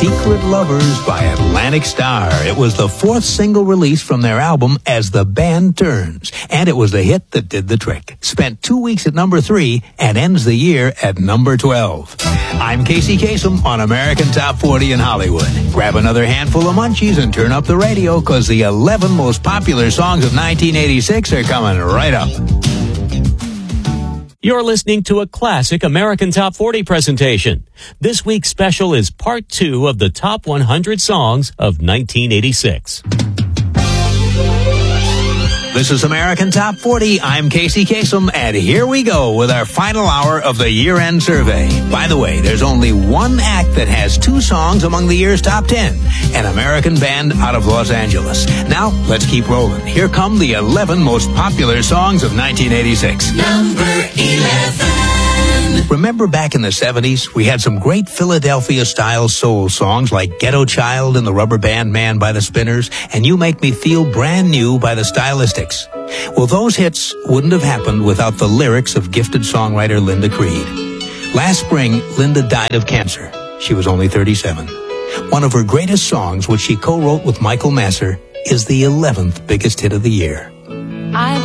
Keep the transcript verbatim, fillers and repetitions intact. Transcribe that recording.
Secret Lovers by Atlantic Starr. It was the fourth single released from their album As the Band Turns, and it was the hit that did the trick. Spent two weeks at number three and ends the year at number twelve. I'm Casey Kasem on American Top forty in Hollywood. Grab another handful of munchies and turn up the radio, because the eleven most popular songs of nineteen eighty-six are coming right up. You're listening to a classic American Top forty presentation. This week's special is part two of the top one hundred songs of nineteen eighty-six. This is American Top forty. I'm Casey Kasem, and here we go with our final hour of the year-end survey. By the way, there's only one act that has two songs among the year's top ten, an American band out of Los Angeles. Now, let's keep rolling. Here come the eleven most popular songs of nineteen eighty-six. Number eleven. Remember back in the seventies, we had some great Philadelphia-style soul songs like Ghetto Child and the Rubber Band Man by the Spinners, and You Make Me Feel Brand New by the Stylistics. Well, those hits wouldn't have happened without the lyrics of gifted songwriter Linda Creed. Last spring, Linda died of cancer. She was only thirty-seven. One of her greatest songs, which she co-wrote with Michael Masser, is the eleventh biggest hit of the year. I